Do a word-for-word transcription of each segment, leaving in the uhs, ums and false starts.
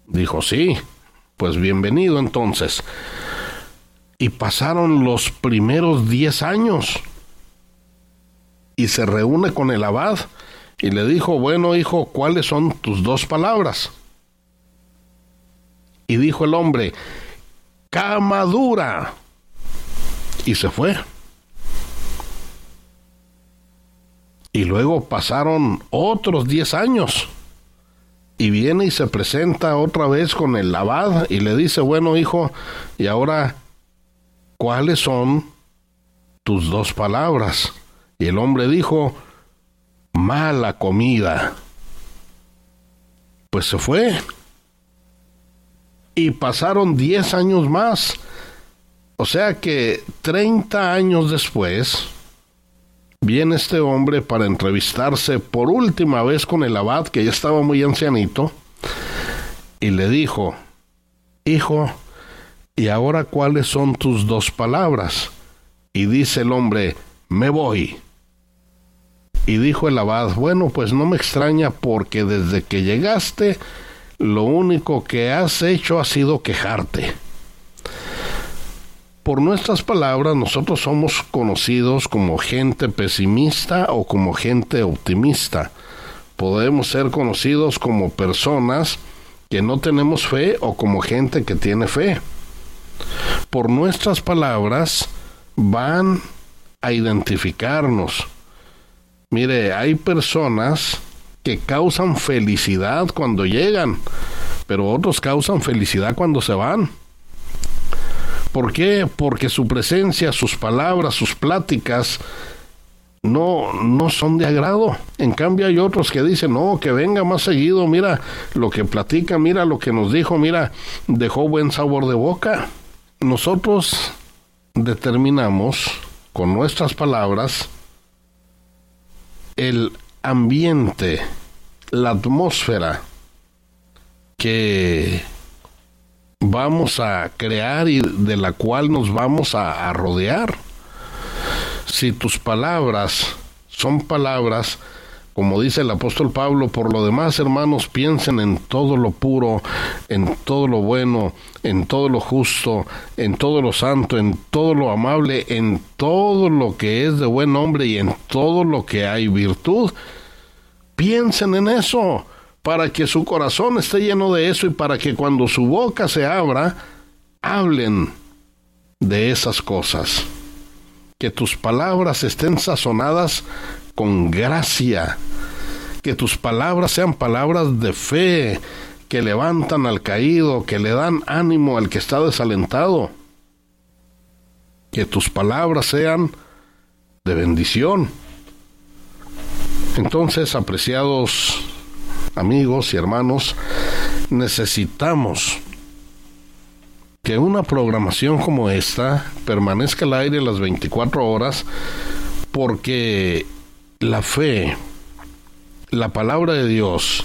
Dijo, sí, pues bienvenido entonces. Y pasaron los primeros diez años. Y se reúne con el abad y le dijo, bueno, hijo, ¿cuáles son tus dos palabras? Y dijo el hombre, cama dura. Y se fue. Y luego pasaron otros diez años. Y viene y se presenta otra vez con el abad y le dice, bueno, hijo, y ahora, ¿cuáles son tus dos palabras? Y el hombre dijo, mala comida. Pues se fue. Y pasaron diez años más. O sea que treinta años después, viene este hombre para entrevistarse por última vez con el abad, que ya estaba muy ancianito, y le dijo, hijo, ¿y ahora cuáles son tus dos palabras? Y dice el hombre, me voy. Y dijo el abad, bueno, pues no me extraña porque desde que llegaste, lo único que has hecho ha sido quejarte. Por nuestras palabras, nosotros somos conocidos como gente pesimista o como gente optimista. Podemos ser conocidos como personas que no tenemos fe o como gente que tiene fe. Por nuestras palabras van a identificarnos. Mire, hay personas que causan felicidad cuando llegan, pero otros causan felicidad cuando se van. ¿Por qué? Porque su presencia, sus palabras, sus pláticas no, no son de agrado. En cambio hay otros que dicen, no, que venga más seguido, mira lo que platica, mira lo que nos dijo, mira, dejó buen sabor de boca. Nosotros determinamos con nuestras palabras el ambiente, la atmósfera que vamos a crear y de la cual nos vamos a, a rodear. Si tus palabras son palabras, como dice el apóstol Pablo, por lo demás, hermanos, piensen en todo lo puro, en todo lo bueno, en todo lo justo, en todo lo santo, en todo lo amable, en todo lo que es de buen nombre y en todo lo que hay virtud. Piensen en eso, para que su corazón esté lleno de eso y para que cuando su boca se abra, hablen de esas cosas. Que tus palabras estén sazonadas con gracia, que tus palabras sean palabras de fe, que levantan al caído, que le dan ánimo al que está desalentado. Que tus palabras sean de bendición. Entonces, apreciados amigos y hermanos, necesitamos que una programación como esta permanezca al aire las veinticuatro horas, porque la fe, la palabra de Dios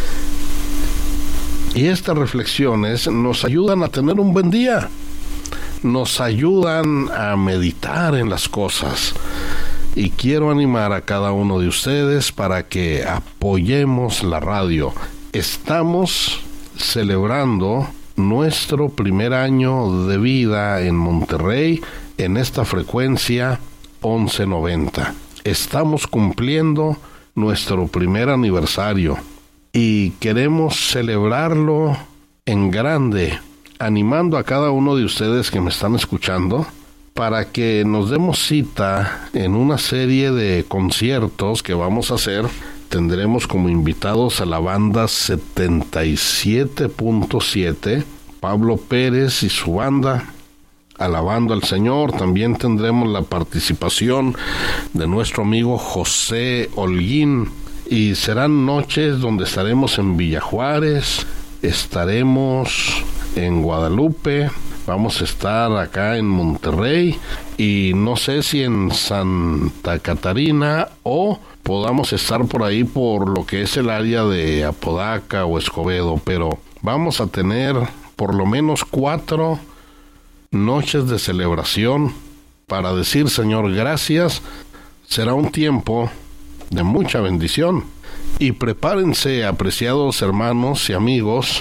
y estas reflexiones nos ayudan a tener un buen día, nos ayudan a meditar en las cosas. Y quiero animar a cada uno de ustedes para que apoyemos la radio. Estamos celebrando nuestro primer año de vida en Monterrey en esta frecuencia once noventa. Estamos cumpliendo nuestro primer aniversario y queremos celebrarlo en grande, animando a cada uno de ustedes que me están escuchando para que nos demos cita en una serie de conciertos que vamos a hacer. Tendremos como invitados a la banda setenta y siete punto siete, Pablo Pérez y su banda, alabando al Señor. También tendremos la participación de nuestro amigo José Holguín, y serán noches donde estaremos en Villa Juárez, estaremos en Guadalupe, vamos a estar acá en Monterrey y no sé si en Santa Catarina o podamos estar por ahí por lo que es el área de Apodaca o Escobedo, pero vamos a tener por lo menos cuatro noches de celebración para decir, Señor, gracias. Será un tiempo de mucha bendición. Y prepárense, apreciados hermanos y amigos,